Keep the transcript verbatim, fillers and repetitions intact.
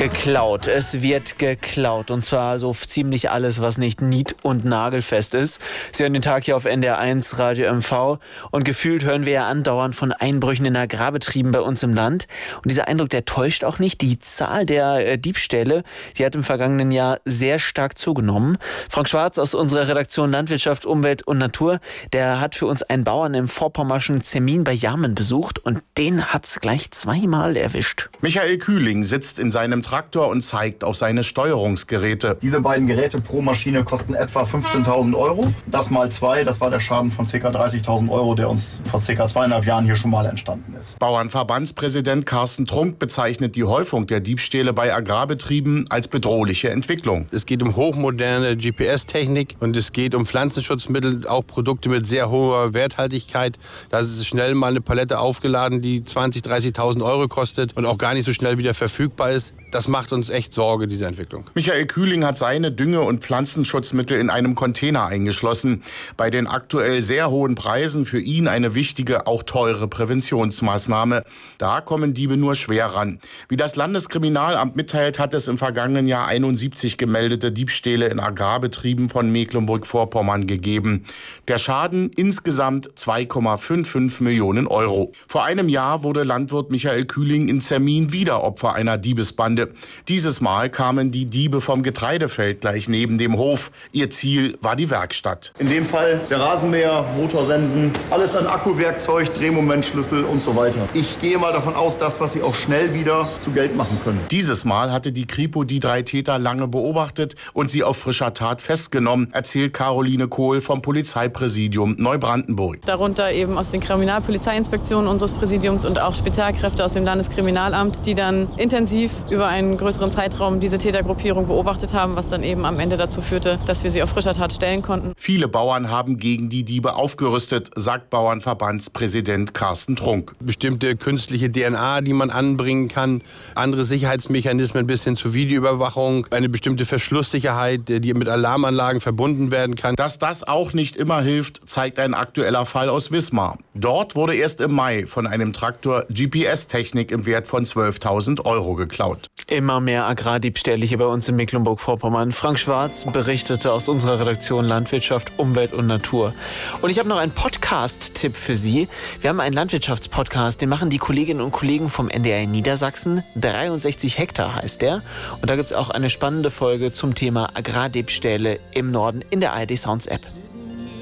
Geklaut. Es wird geklaut. Und zwar so ziemlich alles, was nicht nied- und nagelfest ist. Sie hören den Tag hier auf N D R eins Radio M V. Und gefühlt hören wir ja andauernd von Einbrüchen in Agrarbetrieben bei uns im Land. Und dieser Eindruck, der täuscht auch nicht. Die Zahl der äh, Diebstähle, die hat im vergangenen Jahr sehr stark zugenommen. Frank Schwarz aus unserer Redaktion Landwirtschaft, Umwelt und Natur, der hat für uns einen Bauern im vorpommerschen Zemin bei Jarmen besucht. Und den hat's gleich zweimal erwischt. Michael Kühling sitzt in seinem Traktor und zeigt auf seine Steuerungsgeräte. Diese beiden Geräte pro Maschine kosten etwa fünfzehntausend Euro. Das mal zwei, das war der Schaden von ca. dreißigtausend Euro, der uns vor ca. zweieinhalb Jahren hier schon mal entstanden ist. Bauernverbandspräsident Carsten Trunk bezeichnet die Häufung der Diebstähle bei Agrarbetrieben als bedrohliche Entwicklung. Es geht um hochmoderne G P S-Technik und es geht um Pflanzenschutzmittel, auch Produkte mit sehr hoher Werthaltigkeit. Da ist schnell mal eine Palette aufgeladen, die zwanzigtausend, dreißigtausend Euro kostet und auch gar nicht so schnell wieder verfügbar ist. Das macht uns echt Sorge, diese Entwicklung. Michael Kühling hat seine Dünge- und Pflanzenschutzmittel in einem Container eingeschlossen. Bei den aktuell sehr hohen Preisen für ihn eine wichtige, auch teure Präventionsmaßnahme. Da kommen Diebe nur schwer ran. Wie das Landeskriminalamt mitteilt, hat es im vergangenen Jahr einundsiebzig gemeldete Diebstähle in Agrarbetrieben von Mecklenburg-Vorpommern gegeben. Der Schaden insgesamt zwei Komma fünfundfünfzig Millionen Euro. Vor einem Jahr wurde Landwirt Michael Kühling in Zemin wieder Opfer einer Diebesbande. Dieses Mal kamen die Diebe vom Getreidefeld gleich neben dem Hof. Ihr Ziel war die Werkstatt. In dem Fall der Rasenmäher, Motorsensen, alles an Akkuwerkzeug, Drehmomentschlüssel und so weiter. Ich gehe mal davon aus, das, was sie auch schnell wieder zu Geld machen können. Dieses Mal hatte die Kripo die drei Täter lange beobachtet und sie auf frischer Tat festgenommen, erzählt Caroline Kohl vom Polizeipräsidium Neubrandenburg. Darunter eben aus den Kriminalpolizeiinspektionen unseres Präsidiums und auch Spezialkräfte aus dem Landeskriminalamt, die dann intensiv über einen größeren Zeitraum diese Tätergruppierung beobachtet haben, was dann eben am Ende dazu führte, dass wir sie auf frischer Tat stellen konnten. Viele Bauern haben gegen die Diebe aufgerüstet, sagt Bauernverbandspräsident Carsten Trunk. Bestimmte künstliche D N A, die man anbringen kann, andere Sicherheitsmechanismen bis hin zur Videoüberwachung, eine bestimmte Verschlusssicherheit, die mit Alarmanlagen verbunden werden kann. Dass das auch nicht immer hilft, zeigt ein aktueller Fall aus Wismar. Dort wurde erst im Mai von einem Traktor G P S-Technik im Wert von zwölftausend Euro geklaut. Immer mehr Agrardiebstähle hier bei uns in Mecklenburg-Vorpommern. Frank Schwarz berichtete aus unserer Redaktion Landwirtschaft, Umwelt und Natur. Und ich habe noch einen Podcast-Tipp für Sie. Wir haben einen Landwirtschaftspodcast, den machen die Kolleginnen und Kollegen vom N D R in Niedersachsen. dreiundsechzig Hektar heißt der. Und da gibt es auch eine spannende Folge zum Thema Agrardiebstähle im Norden in der A R D Sounds App.